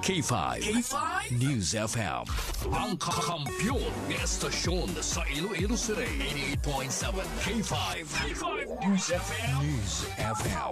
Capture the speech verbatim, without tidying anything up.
K five. K five News F M. ang kakampiyon ng estasyon sa Iloilo City. eighty-eight point seven K five. K five News F M. News F M.